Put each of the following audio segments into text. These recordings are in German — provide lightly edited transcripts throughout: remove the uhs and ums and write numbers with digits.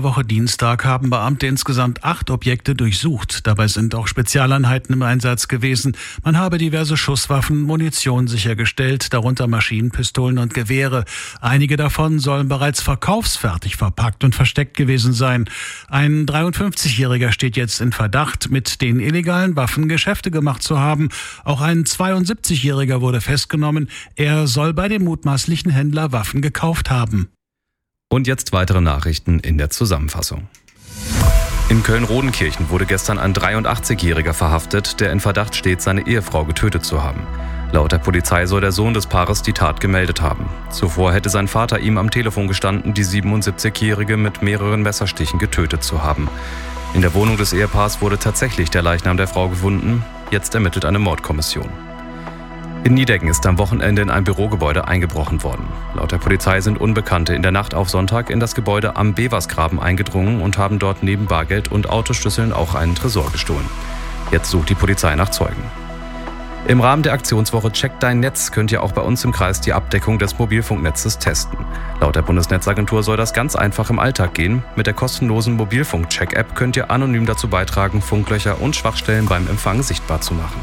Woche Dienstag haben Beamte insgesamt 8 Objekte durchsucht. Dabei sind auch Spezialeinheiten im Einsatz gewesen. Man habe diverse Schusswaffen, Munition sichergestellt, darunter Maschinenpistolen und Gewehre. Einige davon sollen bereits verkaufsfertig verpackt und versteckt gewesen sein. Ein 53-Jähriger steht jetzt in Verdacht, mit den illegalen Waffen Geschäfte gemacht zu haben. Auch ein 72-Jähriger wurde festgenommen. Er soll bei dem mutmaßlichen Händler Waffen gekauft haben. Und jetzt weitere Nachrichten in der Zusammenfassung. In Köln-Rodenkirchen wurde gestern ein 83-Jähriger verhaftet, der in Verdacht steht, seine Ehefrau getötet zu haben. Laut der Polizei soll der Sohn des Paares die Tat gemeldet haben. Zuvor hätte sein Vater ihm am Telefon gestanden, die 77-Jährige mit mehreren Messerstichen getötet zu haben. In der Wohnung des Ehepaars wurde tatsächlich der Leichnam der Frau gefunden. Jetzt ermittelt eine Mordkommission. In Niedecken ist am Wochenende in ein Bürogebäude eingebrochen worden. Laut der Polizei sind Unbekannte in der Nacht auf Sonntag in das Gebäude am Beversgraben eingedrungen und haben dort neben Bargeld und Autoschlüsseln auch einen Tresor gestohlen. Jetzt sucht die Polizei nach Zeugen. Im Rahmen der Aktionswoche Check dein Netz könnt ihr auch bei uns im Kreis die Abdeckung des Mobilfunknetzes testen. Laut der Bundesnetzagentur soll das ganz einfach im Alltag gehen. Mit der kostenlosen Mobilfunk-Check-App könnt ihr anonym dazu beitragen, Funklöcher und Schwachstellen beim Empfang sichtbar zu machen.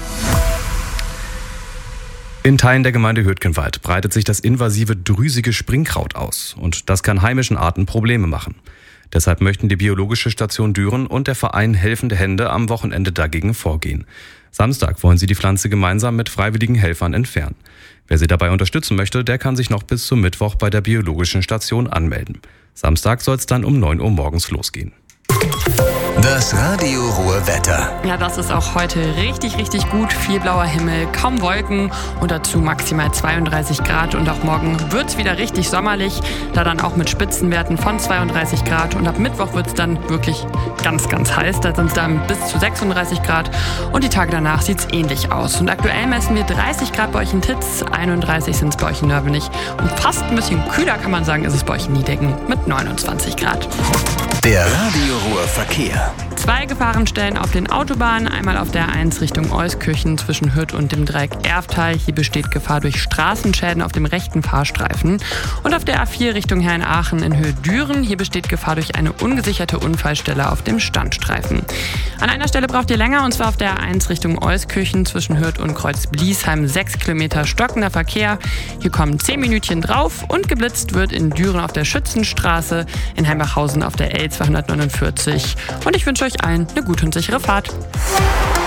In Teilen der Gemeinde Hürtgenwald breitet sich das invasive drüsige Springkraut aus. Und das kann heimischen Arten Probleme machen. Deshalb möchten die Biologische Station Düren und der Verein Helfende Hände am Wochenende dagegen vorgehen. Samstag wollen sie die Pflanze gemeinsam mit freiwilligen Helfern entfernen. Wer sie dabei unterstützen möchte, der kann sich noch bis zum Mittwoch bei der Biologischen Station anmelden. Samstag soll es dann um 9 Uhr morgens losgehen. Das Radio Ruhr Wetter. Ja, das ist auch heute richtig, richtig gut. Viel blauer Himmel, kaum Wolken und dazu maximal 32 Grad. Und auch morgen wird es wieder richtig sommerlich, da dann auch mit Spitzenwerten von 32 Grad. Und ab Mittwoch wird es dann wirklich ganz, ganz heiß. Da sind es dann bis zu 36 Grad. Und die Tage danach sieht es ähnlich aus. Und aktuell messen wir 30 Grad bei euch in Titz, 31 sind es bei euch in Nörvenich. Und fast ein bisschen kühler, kann man sagen, ist es bei euch in Niedecken mit 29 Grad. Der Radio Ruhr Verkehr. 2 Gefahrenstellen auf den Autobahnen, einmal auf der A1 Richtung Euskirchen zwischen Hürth und dem Dreieck Erftal. Hier besteht Gefahr durch Straßenschäden auf dem rechten Fahrstreifen. Und auf der A4 Richtung Herrenaachen in Höhe Düren. Hier besteht Gefahr durch eine ungesicherte Unfallstelle auf dem Standstreifen. An einer Stelle braucht ihr länger, und zwar auf der A1 Richtung Euskirchen zwischen Hürth und Kreuz Bliesheim. 6 Kilometer stockender Verkehr. Hier kommen 10 Minütchen drauf und geblitzt wird in Düren auf der Schützenstraße, in Heimbachhausen auf der L249. Und ich wünsche euch allen eine gute und sichere Fahrt.